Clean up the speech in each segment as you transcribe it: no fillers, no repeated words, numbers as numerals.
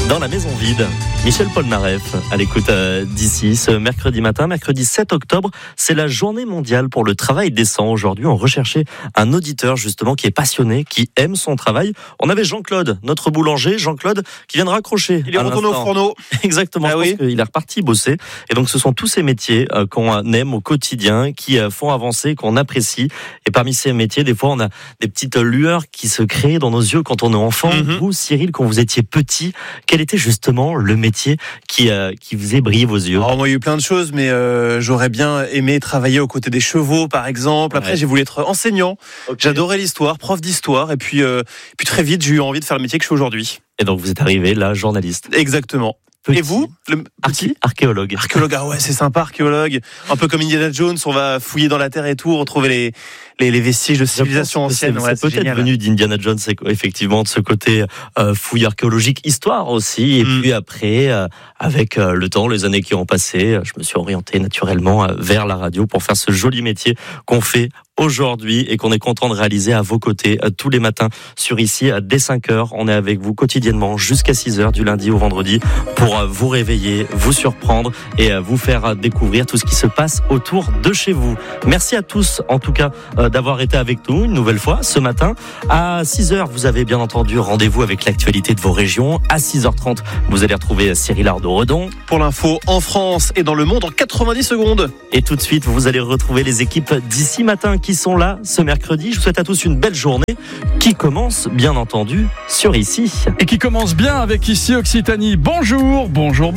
Dans la maison vide, Michel Polnareff à l'écoute d'ici ce mercredi matin, mercredi 7 octobre, c'est la journée mondiale pour le travail décent. Aujourd'hui, on recherchait un auditeur justement qui est passionné, qui aime son travail. On avait Jean-Claude, notre boulanger, Jean-Claude, qui vient de raccrocher. Il est retourné au fourneau. Exactement, je pense qu'il est reparti bosser. Et donc ce sont tous ces métiers qu'on aime au quotidien, qui font avancer, qu'on apprécie. Et parmi ces métiers, des fois, on a des petites lueurs qui se créent dans nos yeux quand on est enfant. Vous, Cyril, quand vous étiez petit, quel était justement le métier qui faisait briller vos yeux? Moi, il y a eu plein de choses, mais j'aurais bien aimé travailler aux côtés des chevaux, par exemple. Après, j'ai voulu être enseignant. Okay. J'adorais l'histoire, prof d'histoire. Et puis très vite, j'ai eu envie de faire le métier que je fais aujourd'hui. Et donc, vous êtes arrivé là, journaliste. Exactement. Petit. Et vous, archéologue. Archéologue, ouais, c'est sympa, archéologue. Un peu comme Indiana Jones, on va fouiller dans la terre et tout, retrouver les vestiges de civilisation ancienne. C'est peut-être venu d'Indiana Jones, effectivement, de ce côté fouille archéologique, histoire aussi. Et puis après, avec le temps, les années qui ont passé, je me suis orienté naturellement vers la radio pour faire ce joli métier qu'on fait aujourd'hui et qu'on est content de réaliser à vos côtés tous les matins sur ici dès 5h. On est avec vous quotidiennement jusqu'à 6h du lundi au vendredi pour vous réveiller, vous surprendre et vous faire découvrir tout ce qui se passe autour de chez vous. Merci à tous en tout cas d'avoir été avec nous une nouvelle fois ce matin. À 6h, vous avez bien entendu rendez-vous avec l'actualité de vos régions. À 6h30, vous allez retrouver Cyril Ardo-Redon. Pour l'info en France et dans le monde en 90 secondes. Et tout de suite, vous allez retrouver les équipes d'ici matin qui sont là ce mercredi. Je vous souhaite à tous une belle journée qui commence bien entendu sur ici. Et qui commence bien avec ici Occitanie. Bonjour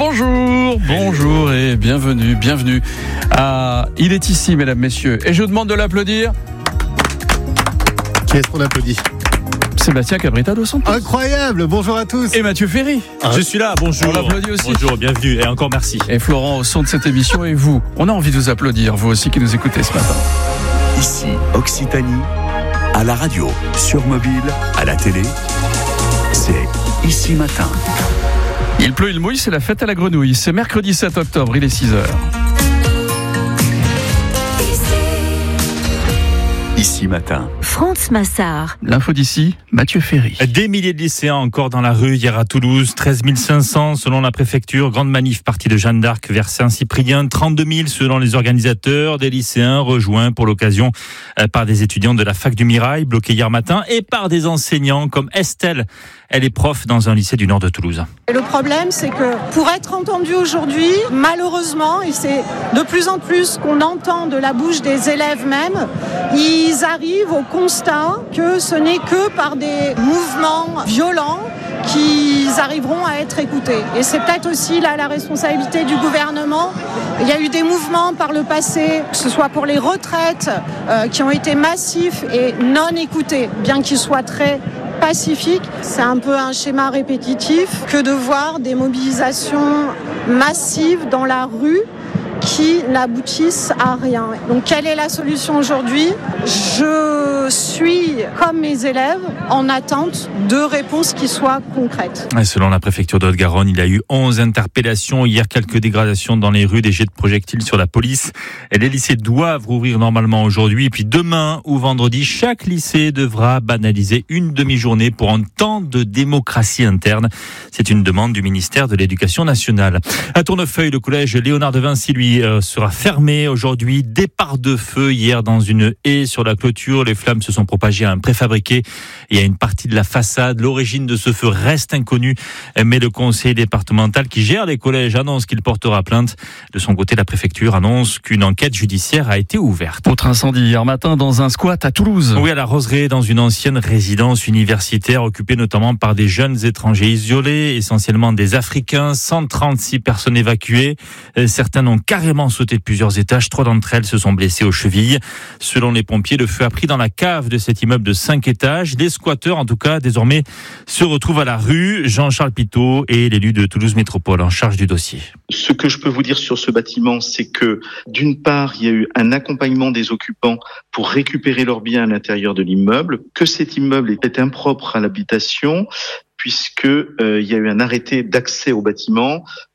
et bienvenue. Il est ici, mesdames, messieurs. Et je vous demande de l'applaudir. Qui est-ce qu'on applaudit? Sébastien Cabrita dos Santos. Incroyable, bonjour à tous. Et Mathieu Ferry. Je suis là, bonjour. On l'applaudit aussi. Bonjour, bienvenue et encore merci. Et Florent au son de cette émission et vous. On a envie de vous applaudir, vous aussi qui nous écoutez ce matin. Ici, Occitanie, à la radio, sur mobile, à la télé, c'est Ici Matin. Il pleut, il mouille, c'est la fête à la grenouille. C'est mercredi 7 octobre, il est 6h. Ici Matin. France Massard. L'info d'ici, Mathieu Ferry. Des milliers de lycéens encore dans la rue hier à Toulouse. 13 500 selon la préfecture. Grande manif partie de Jeanne d'Arc vers Saint-Cyprien. 32 000 selon les organisateurs. Des lycéens rejoints pour l'occasion par des étudiants de la fac du Mirail bloqués hier matin et par des enseignants comme Estelle. Elle est prof dans un lycée du nord de Toulouse. Et le problème, c'est que pour être entendu aujourd'hui, malheureusement, et c'est de plus en plus qu'on entend de la bouche des élèves même, ils arrivent au constat que ce n'est que par des mouvements violents qu'ils arriveront à être écoutés. Et c'est peut-être aussi là la responsabilité du gouvernement. Il y a eu des mouvements par le passé, que ce soit pour les retraites, qui ont été massifs et non écoutés, bien qu'ils soient très pacifique. C'est un peu un schéma répétitif que de voir des mobilisations massives dans la rue qui n'aboutissent à rien. Donc quelle est la solution aujourd'hui ? Je suis, comme mes élèves, en attente de réponses qui soient concrètes. Et selon la préfecture de Haute-Garonne, il y a eu 11 interpellations. Hier, quelques dégradations dans les rues, des jets de projectiles sur la police. Et les lycées doivent rouvrir normalement aujourd'hui. Et puis demain ou vendredi, chaque lycée devra banaliser une demi-journée pour un temps de démocratie interne. C'est une demande du ministère de l'Éducation nationale. À Tournefeuille, le collège Léonard de Vinci, lui, sera fermé aujourd'hui. Départ de feu hier dans une haie sur la clôture. Les flammes se sont propagées à un préfabriqué et à une partie de la façade. L'origine de ce feu reste inconnue, mais le conseil départemental qui gère les collèges annonce qu'il portera plainte. De son côté, la préfecture annonce qu'une enquête judiciaire a été ouverte. Autre incendie hier matin dans un squat à Toulouse. Oui, à la Roseraie, dans une ancienne résidence universitaire occupée notamment par des jeunes étrangers isolés, essentiellement des Africains. 136 personnes évacuées. Certains ont carrément sauté de plusieurs étages. 3 d'entre elles se sont blessées aux chevilles. Selon les pompiers, le feu a pris dans la cave de cet immeuble de 5 étages. Les squatteurs, en tout cas, désormais, se retrouvent à la rue. Jean-Charles Pitot est l'élu de Toulouse Métropole en charge du dossier. Ce que je peux vous dire sur ce bâtiment, c'est que d'une part, il y a eu un accompagnement des occupants pour récupérer leurs biens à l'intérieur de l'immeuble, que cet immeuble était impropre à l'habitation, puisque il y a eu un arrêté d'accès au bâtiment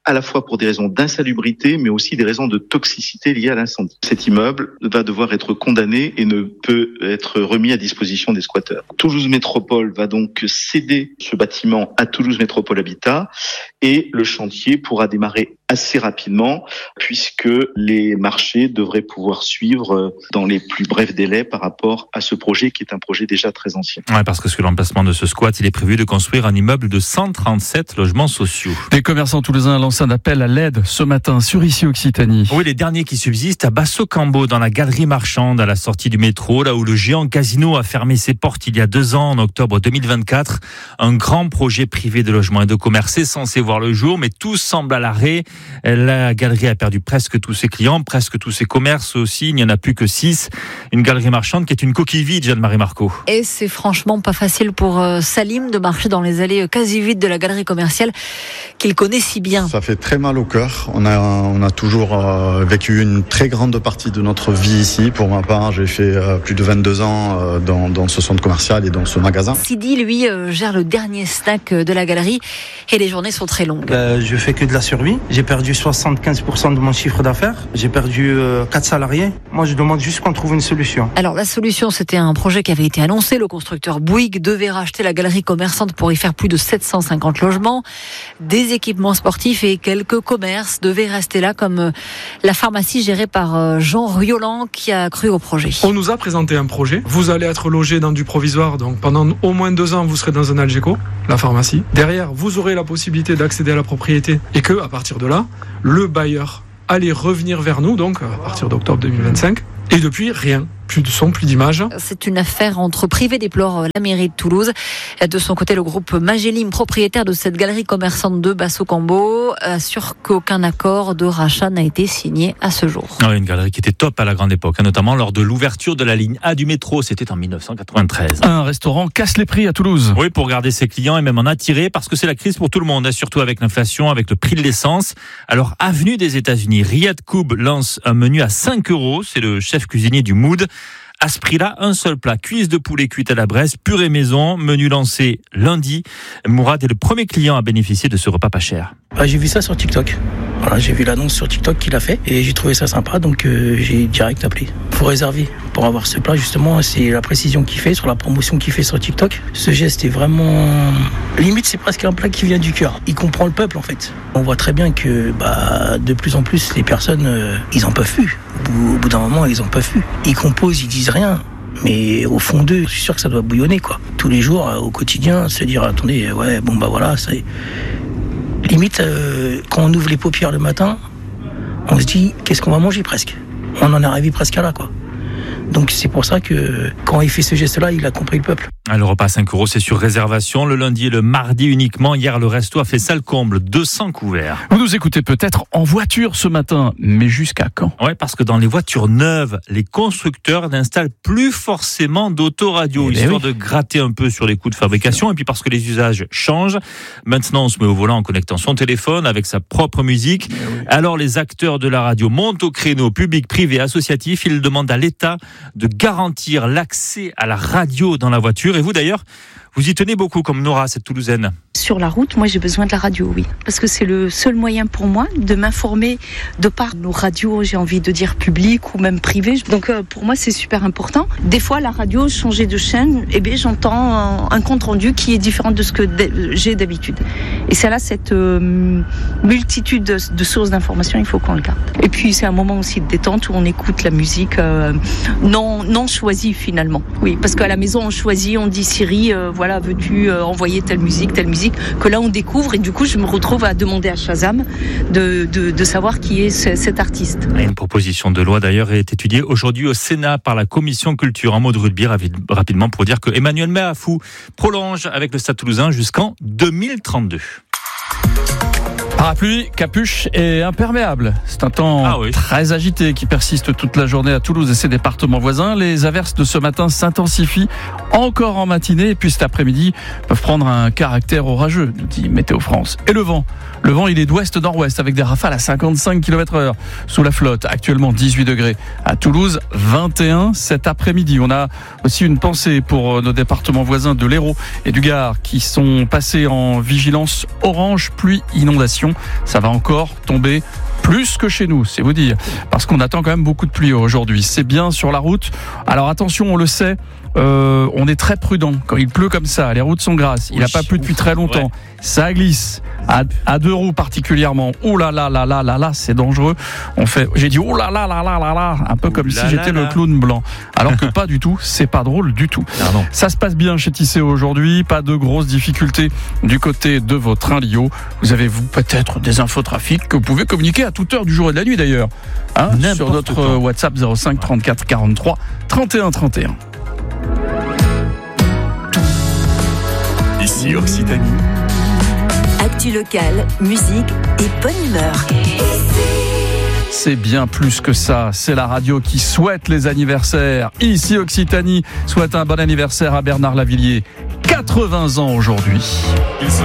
à la fois pour des raisons d'insalubrité, mais aussi des raisons de toxicité liées à l'incendie. Cet immeuble va devoir être condamné et ne peut être remis à disposition des squatteurs. Toulouse Métropole va donc céder ce bâtiment à Toulouse Métropole Habitat et le chantier pourra démarrer assez rapidement puisque les marchés devraient pouvoir suivre dans les plus brefs délais par rapport à ce projet qui est un projet déjà très ancien. Ouais, parce que sur l'emplacement de ce squat, il est prévu de construire un immeuble de 137 logements sociaux. Les commerçants toulousains lancent un appel à l'aide ce matin sur Ici Occitanie. Oui, les derniers qui subsistent à Basso-Cambo, dans la galerie marchande à la sortie du métro, là où le géant Casino a fermé ses portes il y a 2 ans, en octobre 2024. Un grand projet privé de logement et de commerce est censé voir le jour, mais tout semble à l'arrêt. La galerie a perdu presque tous ses clients, presque tous ses commerces aussi. Il n'y en a plus que 6. Une galerie marchande qui est une coquille vide, Jeanne-Marie Marco. Et c'est franchement pas facile pour Salim de marcher dans les allées quasi vides de la galerie commerciale qu'il connaît si bien. Ça fait très mal au cœur. On a toujours vécu une très grande partie de notre vie ici. Pour ma part, j'ai fait plus de 22 ans dans ce centre commercial et dans ce magasin. Sidi, lui, gère le dernier snack de la galerie et les journées sont très longues. Je fais que de la survie. J'ai perdu 75% de mon chiffre d'affaires. J'ai perdu 4 salariés. Moi, je demande juste qu'on trouve une solution. Alors, la solution, c'était un projet qui avait été annoncé. Le constructeur Bouygues devait racheter la galerie commerçante pour y faire plus de 750 logements. Des équipements sportifs et quelques commerces devaient rester là, comme la pharmacie gérée par Jean Riolan qui a cru au projet. On nous a présenté un projet. Vous allez être logé dans du provisoire. Donc, pendant au moins 2 ans, vous serez dans un Algeco, la pharmacie. Derrière, vous aurez la possibilité d'accéder à la propriété et que, à partir de là, le bailleur allait revenir vers nous, donc à partir d'octobre 2025. Et depuis, rien. Plus de son, plus d'image. C'est une affaire entre privés, déplore la mairie de Toulouse. De son côté, le groupe Magélim, propriétaire de cette galerie commerçante de Basso-Cambo, assure qu'aucun accord de rachat n'a été signé à ce jour. Une galerie qui était top à la grande époque, notamment lors de l'ouverture de la ligne A du métro. C'était en 1993. Un restaurant casse les prix à Toulouse. Oui, pour garder ses clients et même en attirer, parce que c'est la crise pour tout le monde, surtout avec l'inflation, avec le prix de l'essence. Alors, avenue des États-Unis, Riyad Koub lance un menu à 5 €. C'est le chef cuisinier du Mood. À ce prix-là, un seul plat, cuisse de poulet cuite à la braise, purée maison, menu lancé lundi. Mourad est le premier client à bénéficier de ce repas pas cher. J'ai vu ça sur TikTok. Voilà, j'ai vu l'annonce sur TikTok qu'il a fait et j'ai trouvé ça sympa, donc j'ai direct appelé. Faut réserver pour avoir ce plat, justement. C'est la précision qu'il fait sur la promotion qu'il fait sur TikTok. Ce geste est vraiment... Limite, c'est presque un plat qui vient du cœur. Il comprend le peuple, en fait. On voit très bien que de plus en plus, les personnes, ils en peuvent plus. Au bout d'un moment, ils en peuvent plus. Ils composent, ils disent rien. Mais au fond d'eux, je suis sûr que ça doit bouillonner, quoi. Tous les jours, au quotidien, se dire, attendez, voilà, ça est... Limite, quand on ouvre les paupières le matin, on se dit, qu'est-ce qu'on va manger presque ? On en est arrivé presque à là, quoi. Donc c'est pour ça que quand il fait ce geste-là, il a compris le peuple. Le repas à 5 €, c'est sur réservation le lundi et le mardi uniquement. Hier, le resto a fait salle comble, 200 couverts. Vous nous écoutez peut-être en voiture ce matin, mais jusqu'à quand ? Ouais, parce que dans les voitures neuves, les constructeurs n'installent plus forcément d'autoradio, histoire de gratter un peu sur les coûts de fabrication, et puis parce que les usages changent. Maintenant, on se met au volant en connectant son téléphone avec sa propre musique. Alors les acteurs de la radio montent au créneau, public, privé, associatif. Ils demandent à l'État de garantir l'accès à la radio dans la voiture. Et vous d'ailleurs, vous y tenez beaucoup comme Nora, cette Toulousaine. Sur la route, moi j'ai besoin de la radio, oui. Parce que c'est le seul moyen pour moi de m'informer de par nos radios, j'ai envie de dire publiques ou même privées. Donc pour moi c'est super important. Des fois la radio, changer de chaîne, j'entends un compte rendu qui est différent de ce que j'ai d'habitude. Et c'est là cette multitude de sources d'informations, il faut qu'on le garde. Et puis c'est un moment aussi de détente où on écoute la musique non choisie finalement. Oui, parce qu'à la maison on choisit, on dit Siri, voilà, veux-tu envoyer telle musique, que là on découvre et du coup je me retrouve à demander à Shazam de savoir qui est cet artiste. Une proposition de loi d'ailleurs est étudiée aujourd'hui au Sénat par la Commission Culture. Un mot de rugby rapidement pour dire que Emmanuel Meafou prolonge avec le Stade Toulousain jusqu'en 2032. Parapluie, capuche et imperméable. C'est un temps très agité qui persiste toute la journée à Toulouse et ses départements voisins. Les averses de ce matin s'intensifient encore en matinée et puis cet après-midi peuvent prendre un caractère orageux, nous dit Météo France. Et le vent, il est d'ouest-nord-ouest avec des rafales à 55 km/h sous la flotte. Actuellement 18 degrés à Toulouse, 21 cet après-midi. On a aussi une pensée pour nos départements voisins de l'Hérault et du Gard qui sont passés en vigilance orange pluie inondation. attention, ça va encore tomber plus que chez nous, c'est vous dire, parce qu'on attend quand même beaucoup de pluie aujourd'hui. C'est bien sur la route. Alors attention, on le sait, on est très prudent quand il pleut comme ça. Les routes sont grasses. Il n'a pas plu depuis très longtemps. Ouais. Ça glisse à 2 roues particulièrement. Oh là là là là là là, c'est dangereux. J'ai dit oh là là là là là là, un peu comme si j'étais le clown blanc. Alors que pas du tout. C'est pas drôle du tout. Pardon. Ça se passe bien chez Tisséo aujourd'hui. Pas de grosses difficultés du côté de vos trains Lio. Vous avez peut-être des infotrafics que vous pouvez communiquer à toute heure du jour et de la nuit d'ailleurs. Sur notre WhatsApp 05 34 43 31 31. Ici Occitanie. Actu locale, musique et bonne humeur. C'est bien plus que ça, c'est la radio qui souhaite les anniversaires. Ici Occitanie souhaite un bon anniversaire à Bernard Lavillier, 80 ans aujourd'hui.